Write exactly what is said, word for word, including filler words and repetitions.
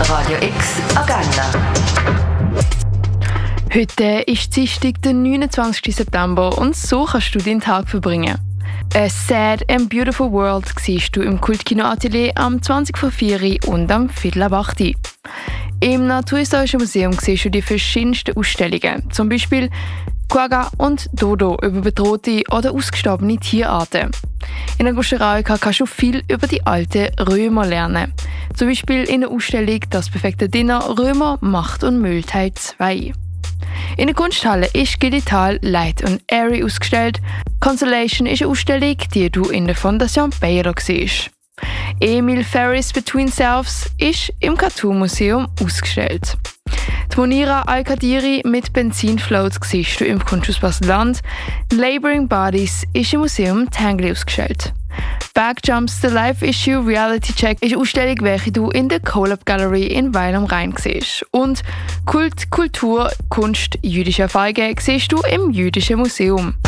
Radio X Agenda. Heute ist Dienstag, der neunundzwanzigsten September, und so kannst du deinen Tag verbringen. A Sad and Beautiful World siehst du im Kultkino Atelier am zwanzig vor vier und am Viertel ab acht. Im Naturhistorischen Museum siehst du die verschiedensten Ausstellungen, zum Beispiel Quagga und Dodo über bedrohte oder ausgestorbene Tierarten. In der Guscheraika kannst du viel über die alten Römer lernen. Zum Beispiel in der Ausstellung «Das perfekte Dinner – Römer, Macht und Müll Teil zwei». In der Kunsthalle ist digital Light und Airy ausgestellt. Consolation ist eine Ausstellung, die du in der Fondation Baylor siehst. Emil Ferris Between Selves ist im Cartoon Museum ausgestellt. Die Monira Al-Qadiri mit Benzinfloat siehst du im Kunsthaus Basel-Land. Laboring Bodies ist im Museum Tangley ausgestellt. Backjumps, The Live Issue Reality Check ist eine Ausstellung, welche du in der Collab Gallery in Weil am Rhein siehst. Und Kult, Kultur, Kunst, jüdische Erfahrungen siehst du im Jüdischen Museum.